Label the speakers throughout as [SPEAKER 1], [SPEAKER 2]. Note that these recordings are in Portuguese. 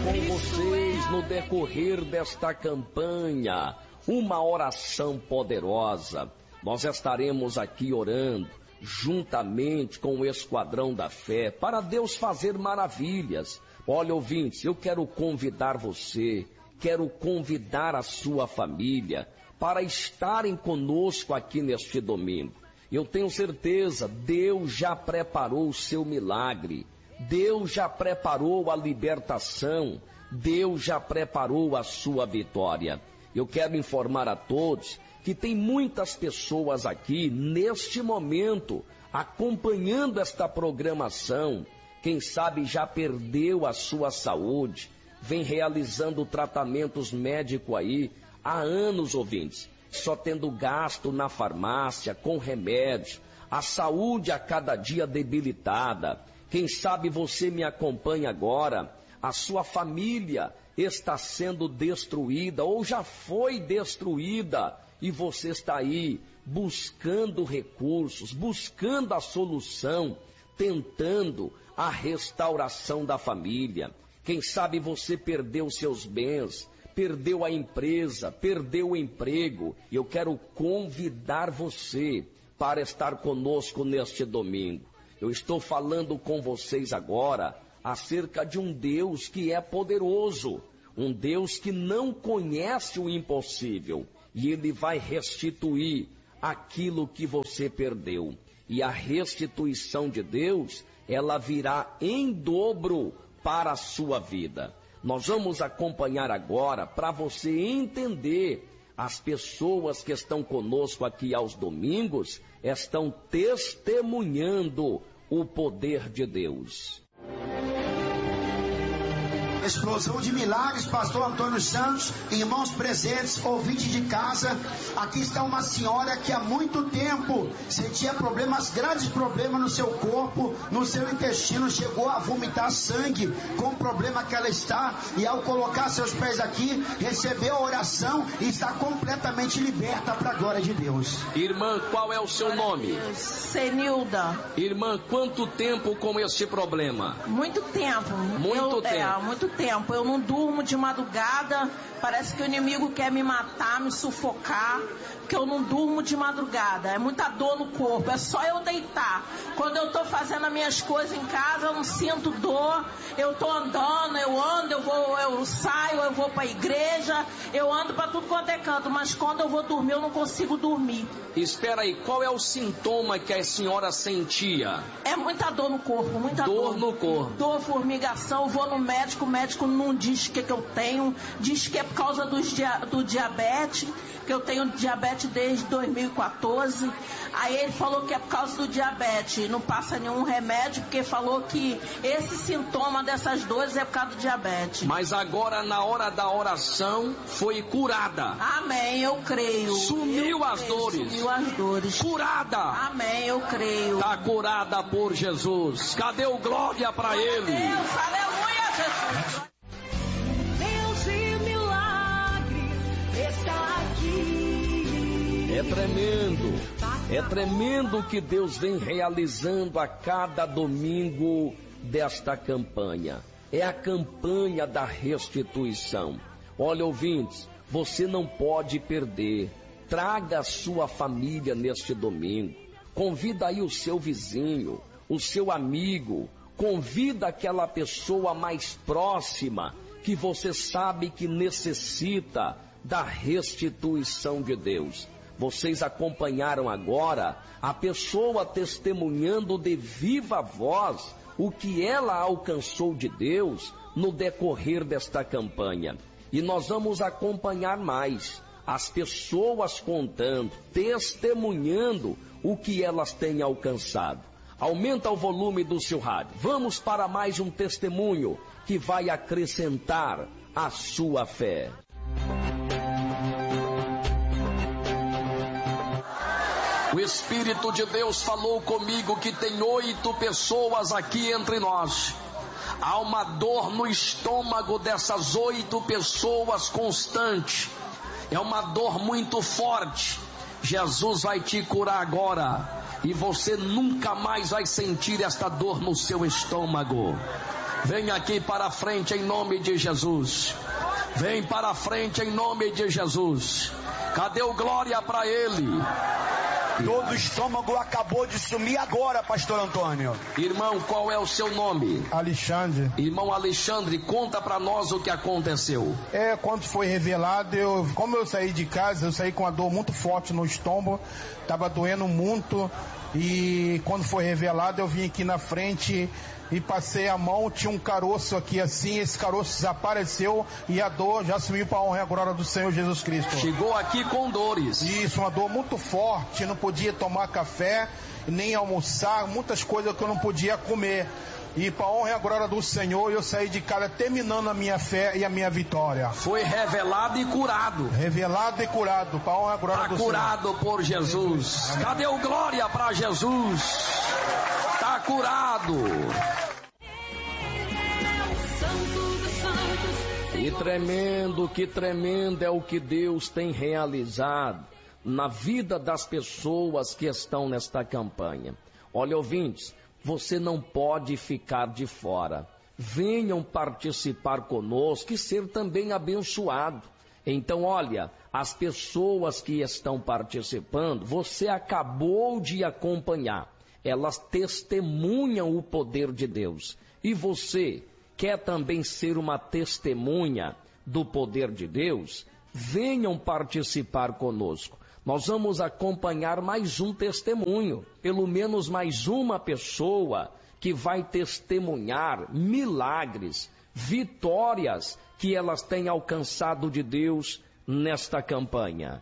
[SPEAKER 1] com vocês no decorrer desta campanha, uma oração poderosa. Nós estaremos aqui orando juntamente com o Esquadrão da Fé para Deus fazer maravilhas. Olha, ouvintes, eu quero convidar você, quero convidar a sua família para estarem conosco aqui neste domingo. Eu tenho certeza, Deus já preparou o seu milagre. Deus já preparou a libertação, Deus já preparou a sua vitória. Eu quero informar a todos que tem muitas pessoas aqui neste momento acompanhando esta programação. Quem sabe já perdeu a sua saúde, vem realizando tratamentos médicos aí há anos, ouvintes, só tendo gasto na farmácia, com remédios, a saúde a cada dia debilitada. Quem sabe você me acompanha agora, a sua família está sendo destruída ou já foi destruída e você está aí buscando recursos, buscando a solução, tentando a restauração da família. Quem sabe você perdeu seus bens, perdeu a empresa, perdeu o emprego. Eu quero convidar você para estar conosco neste domingo. Eu estou falando com vocês agora acerca de um Deus que é poderoso, um Deus que não conhece o impossível, e Ele vai restituir aquilo que você perdeu. E a restituição de Deus, ela virá em dobro para a sua vida. Nós vamos acompanhar agora para você entender. As pessoas que estão conosco aqui aos domingos estão testemunhando o poder de Deus.
[SPEAKER 2] Explosão de milagres, pastor Antônio Santos, irmãos presentes, ouvinte de casa. Aqui está uma senhora que há muito tempo sentia problemas, grandes problemas no seu corpo, no seu intestino, chegou a vomitar sangue com o problema que ela está, e ao colocar seus pés aqui, recebeu a oração e está completamente liberta para a glória de Deus.
[SPEAKER 1] Irmã, qual é o seu nome?
[SPEAKER 3] Senilda.
[SPEAKER 1] Irmã, quanto tempo com este problema?
[SPEAKER 3] Muito tempo.
[SPEAKER 1] Muito tempo.
[SPEAKER 3] Muito tempo. Eu não durmo de madrugada, parece que o inimigo quer me matar, me sufocar, porque eu não durmo de madrugada. É muita dor no corpo, é só eu deitar. Quando eu tô fazendo as minhas coisas em casa, eu não sinto dor. Eu tô andando, eu ando, eu saio, eu vou pra igreja, eu ando pra tudo quanto é canto, mas quando eu vou dormir, eu não consigo dormir.
[SPEAKER 1] Espera aí, qual é o sintoma que a senhora sentia?
[SPEAKER 3] É muita dor no corpo, muita dor.
[SPEAKER 1] Dor no corpo.
[SPEAKER 3] Dor, formigação, eu vou no médico, o médico não diz o que eu tenho, diz que é por causa do diabetes, que eu tenho diabetes desde 2014. Aí ele falou que é por causa do diabetes, não passa nenhum remédio, porque falou que esse sintoma dessas dores é por causa do diabetes.
[SPEAKER 1] Mas agora na hora da oração foi curada.
[SPEAKER 3] Amém, eu creio.
[SPEAKER 1] Sumiu as dores.
[SPEAKER 3] Sumiu as dores.
[SPEAKER 1] Curada.
[SPEAKER 3] Amém, eu creio.
[SPEAKER 1] Está curada por Jesus. Cadê o glória para Ele?
[SPEAKER 3] Deus, aleluia, Jesus.
[SPEAKER 4] Deus de milagre está aqui.
[SPEAKER 1] É tremendo o que Deus vem realizando a cada domingo desta campanha. É a campanha da restituição. Olha, ouvintes, você não pode perder. Traga a sua família neste domingo. Convida aí o seu vizinho, o seu amigo. Convida aquela pessoa mais próxima que você sabe que necessita da restituição de Deus. Vocês acompanharam agora a pessoa testemunhando de viva voz o que ela alcançou de Deus no decorrer desta campanha. E nós vamos acompanhar mais as pessoas contando, testemunhando o que elas têm alcançado. Aumenta o volume do seu rádio. Vamos para mais um testemunho que vai acrescentar a sua fé. O Espírito de Deus falou comigo que tem 8 pessoas aqui entre nós. Há uma dor no estômago dessas 8 pessoas constante. É uma dor muito forte. Jesus vai te curar agora. E você nunca mais vai sentir esta dor no seu estômago. Vem aqui para frente em nome de Jesus. Vem para frente em nome de Jesus. Cadê o glória para ele?
[SPEAKER 2] Dor do estômago acabou de sumir agora, pastor Antônio.
[SPEAKER 1] Irmão, qual é o seu nome?
[SPEAKER 5] Alexandre.
[SPEAKER 1] Irmão Alexandre, conta para nós o que aconteceu.
[SPEAKER 5] Quando foi revelado, como eu saí de casa, eu saí com uma dor muito forte no estômago, tava doendo muito, e quando foi revelado, eu vim aqui na frente e passei a mão, tinha um caroço aqui assim, esse caroço desapareceu e a dor já sumiu para a honra e a glória do Senhor Jesus Cristo.
[SPEAKER 1] Chegou aqui com dores.
[SPEAKER 5] Isso, uma dor muito forte, não podia tomar café, nem almoçar, muitas coisas que eu não podia comer. E para a honra e a glória do Senhor, eu saí de casa terminando a minha fé e a minha vitória.
[SPEAKER 1] Foi revelado e curado.
[SPEAKER 5] Revelado e curado, para a honra e a glória do Senhor.
[SPEAKER 1] Está curado por Jesus. Cadê o glória para Jesus? Está curado. Que tremendo é o que Deus tem realizado na vida das pessoas que estão nesta campanha. Olha, ouvintes, você não pode ficar de fora. Venham participar conosco e ser também abençoado. Então, olha, as pessoas que estão participando, você acabou de acompanhar. Elas testemunham o poder de Deus. E você quer também ser uma testemunha do poder de Deus? Venham participar conosco. Nós vamos acompanhar mais um testemunho, pelo menos mais uma pessoa que vai testemunhar milagres, vitórias que elas têm alcançado de Deus nesta campanha.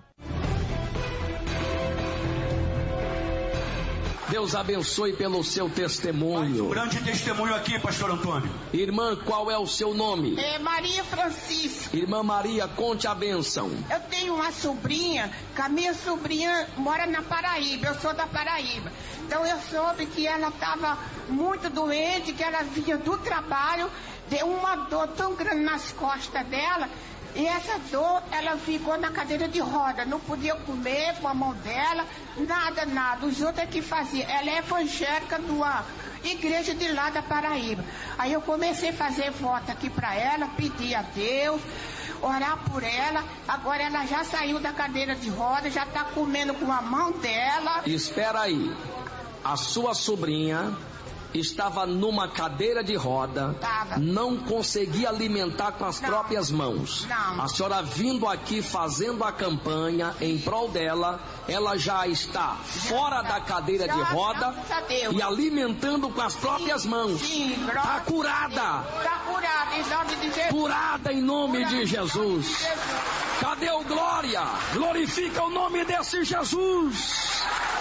[SPEAKER 1] Deus abençoe pelo seu testemunho.
[SPEAKER 2] Um grande testemunho aqui, pastor Antônio.
[SPEAKER 1] Irmã, qual é o seu nome?
[SPEAKER 6] Maria Francisca.
[SPEAKER 1] Irmã Maria, conte a bênção.
[SPEAKER 6] Eu tenho uma sobrinha, que a minha sobrinha mora na Paraíba, eu sou da Paraíba. Então eu soube que ela estava muito doente, que ela vinha do trabalho, deu uma dor tão grande nas costas dela. E essa dor, ela ficou na cadeira de roda, não podia comer com a mão dela, nada. Os outros é que faziam. Ela é evangélica de uma igreja de lá da Paraíba. Aí eu comecei a fazer voto aqui para ela, pedir a Deus, orar por ela. Agora ela já saiu da cadeira de roda, já está comendo com a mão dela.
[SPEAKER 1] Espera aí, a sua sobrinha estava numa cadeira de roda, não conseguia alimentar com as próprias mãos. A senhora vindo aqui fazendo a campanha em prol dela, ela já está fora da cadeira de roda e alimentando com as próprias mãos. Está curada.
[SPEAKER 6] Está curada em nome de Jesus.
[SPEAKER 1] Curada em nome de Jesus. Cadê o glória? Glorifica o nome desse Jesus.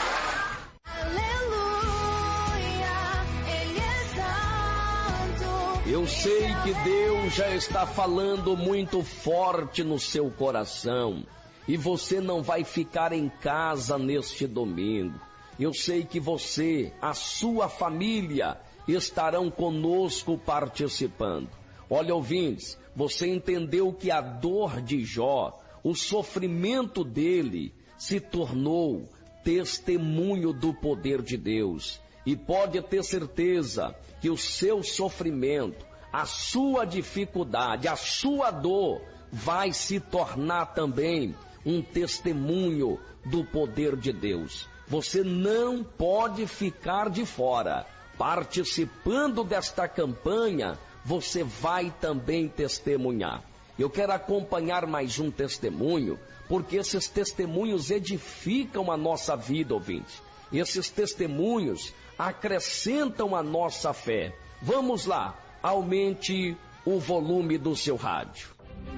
[SPEAKER 1] Eu sei que Deus já está falando muito forte no seu coração e você não vai ficar em casa neste domingo. Eu sei que você, a sua família, estarão conosco participando. Olha, ouvintes, você entendeu que a dor de Jó, o sofrimento dele, se tornou testemunho do poder de Deus. E pode ter certeza que o seu sofrimento, a sua dificuldade, a sua dor vai se tornar também um testemunho do poder de Deus. Você não pode ficar de fora. Participando desta campanha, você vai também testemunhar. Eu quero acompanhar mais um testemunho, porque esses testemunhos edificam a nossa vida, ouvinte. Esses testemunhos acrescentam a nossa fé. Vamos lá, aumente o volume do seu rádio.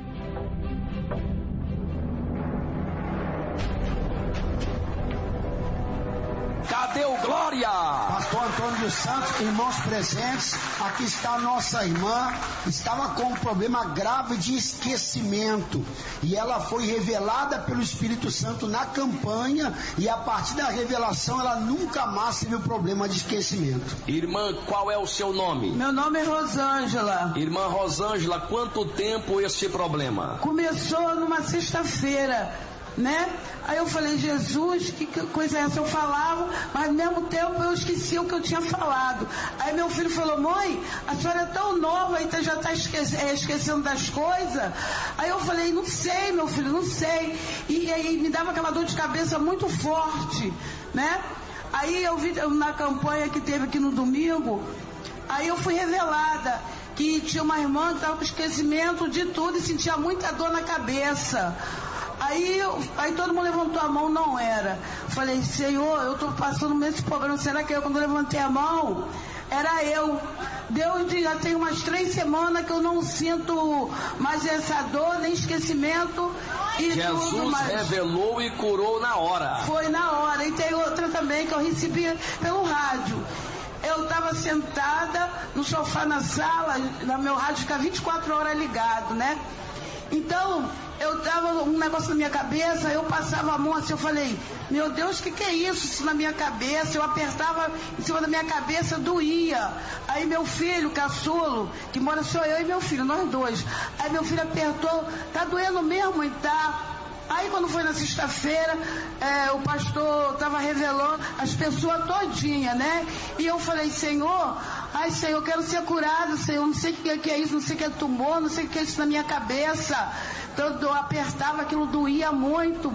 [SPEAKER 1] Cadê o glória?
[SPEAKER 2] Pastor Antônio dos Santos, irmãos presentes, aqui está a nossa irmã, estava com um problema grave de esquecimento, e ela foi revelada pelo Espírito Santo na campanha, e a partir da revelação ela nunca mais teve o problema de esquecimento.
[SPEAKER 1] Irmã, qual é o seu nome?
[SPEAKER 3] Meu nome é Rosângela.
[SPEAKER 1] Irmã Rosângela, quanto tempo esse problema?
[SPEAKER 3] Começou numa sexta-feira. né? Aí eu falei, Jesus, que coisa é essa? Eu falava, mas ao mesmo tempo eu esqueci o que eu tinha falado. Aí meu filho falou, mãe, a senhora é tão nova, então já está esquecendo das coisas. Aí eu falei, não sei, meu filho, não sei. E aí me dava aquela dor de cabeça muito forte, né? Aí eu vi na campanha que teve aqui no domingo, aí eu fui revelada que tinha uma irmã que estava com esquecimento de tudo e sentia muita dor na cabeça. Aí todo mundo levantou a mão, não era. Falei, Senhor, eu estou passando nesse problema, será que eu, quando eu levantei a mão, era eu. Deus, já tem umas 3 semanas que eu não sinto mais essa dor, nem esquecimento. E
[SPEAKER 1] Jesus
[SPEAKER 3] tudo mais.
[SPEAKER 1] revelou e curou na hora.
[SPEAKER 3] Foi na hora. E tem outra também que eu recebi pelo rádio. Eu estava sentada no sofá na sala, meu rádio fica 24 horas ligado, né? Então, eu tava um negócio na minha cabeça, eu passava a mão assim, eu falei, meu Deus, o que é isso na minha cabeça? Eu apertava em cima da minha cabeça, doía. Aí meu filho, caçulo, que mora só eu e meu filho, nós dois. Aí meu filho apertou, tá doendo mesmo? E tá. Aí quando foi na sexta-feira, o pastor estava revelando as pessoas todinha, né? E eu falei, Senhor, eu quero ser curado, Senhor, não sei o que é isso, não sei o que é tumor, não sei o que é isso na minha cabeça. Então eu apertava, aquilo doía muito.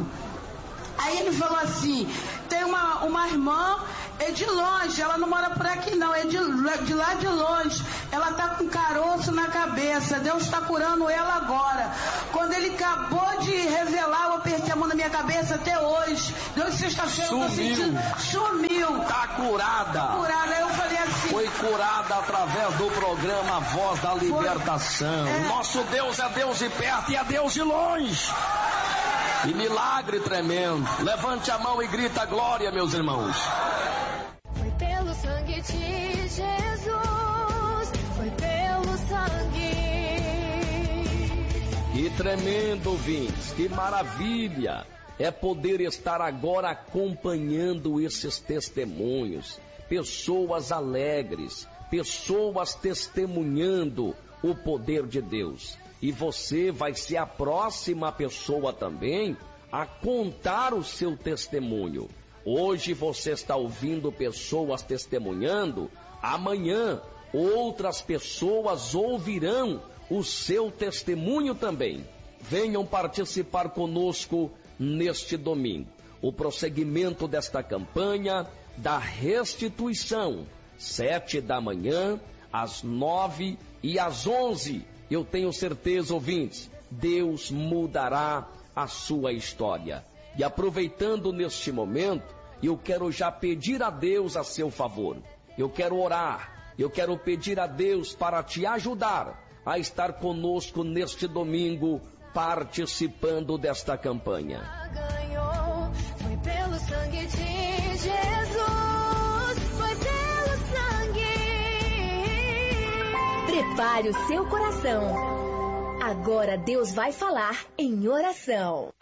[SPEAKER 3] Aí ele falou assim, tem uma irmã, é de longe, ela não mora por aqui não, é de lá de longe, ela tá com caroço na cabeça, Deus está curando ela agora. Quando ele acabou de revelar, eu apertei a mão na minha cabeça até hoje, Deus, sexta-feira eu tô sentindo, sumiu.
[SPEAKER 1] Tá curada.
[SPEAKER 3] Curada, aí eu falei assim.
[SPEAKER 1] Foi curada através do programa Voz da Libertação. Nosso Deus é Deus de perto e é Deus de longe. E milagre tremendo. Levante a mão e grita glória, meus irmãos.
[SPEAKER 4] Foi pelo sangue de Jesus, foi pelo sangue.
[SPEAKER 1] Que tremendo, ouvintes, que maravilha é poder estar agora acompanhando esses testemunhos. Pessoas alegres, pessoas testemunhando o poder de Deus. E você vai ser a próxima pessoa também a contar o seu testemunho. Hoje você está ouvindo pessoas testemunhando, amanhã outras pessoas ouvirão o seu testemunho também. Venham participar conosco neste domingo. O prosseguimento desta campanha da restituição, 7 da manhã, às 9 e às 11. Eu tenho certeza, ouvintes, Deus mudará a sua história. E aproveitando neste momento, eu quero já pedir a Deus a seu favor. Eu quero orar, eu quero pedir a Deus para te ajudar a estar conosco neste domingo, participando desta campanha.
[SPEAKER 4] Ganhou, foi pelo sangue de Jesus, foi pelo sangue.
[SPEAKER 7] Prepare o seu coração. Agora Deus vai falar em oração.